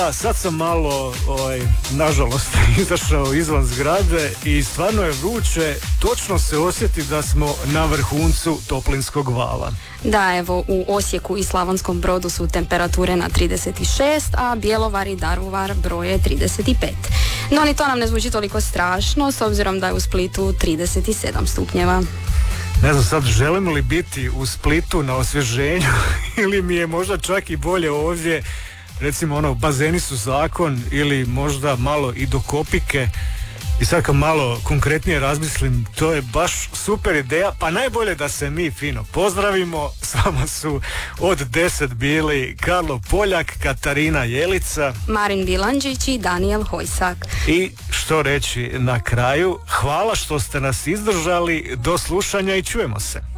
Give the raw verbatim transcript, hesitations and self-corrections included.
A sad sam malo, ovaj, nažalost, izašao izvan zgrade i stvarno je vruće, točno se osjeti da smo na vrhuncu toplinskog vala. Da, evo, u Osijeku i Slavonskom Brodu su temperature na trideset šest, a Bjelovar i Daruvar broje trideset pet. No ni to nam ne zvuči toliko strašno, s obzirom da je u Splitu trideset sedam stupnjeva. Ne znam sad, želim li biti u Splitu na osvježenju ili mi je možda čak i bolje ovdje, recimo ono, bazeni su zakon ili možda malo i do Kopike. I sad kad malo konkretnije razmislim, to je baš super ideja, pa najbolje da se mi fino pozdravimo. S vama su od deset bili Karlo Poljak, Katarina Jelica, Marin Bilandžić i Daniel Hojsak. I što reći na kraju, hvala što ste nas izdržali, do slušanja i čujemo se.